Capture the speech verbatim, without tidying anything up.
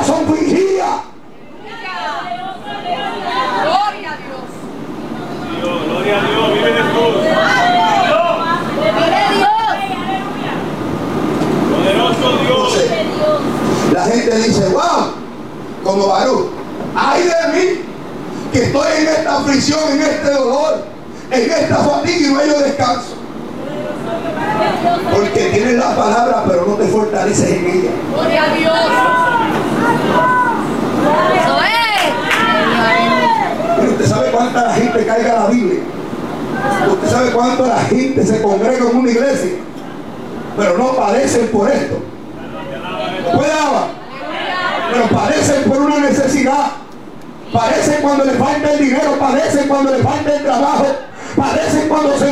alegrías son fingidas. Gloria a Dios. Dios, gloria a Dios, vive Jesús. Vive Dios. Poderoso Dios. Entonces, la gente dice, wow, como Baruch, ay de mí, que estoy en esta aflicción, en este dolor, en esta fatiga y no hay descanso. Porque tienes la palabra, pero no te fortaleces en ella. Gloria a Dios. Eso es. Pero usted sabe cuánta la gente carga la Biblia. Usted sabe cuánta la gente se congrega en una iglesia, pero no padecen por esto. Puede hablar, pero padecen por una necesidad. Padecen cuando le falta el dinero, padecen cuando le falta el trabajo, padecen cuando se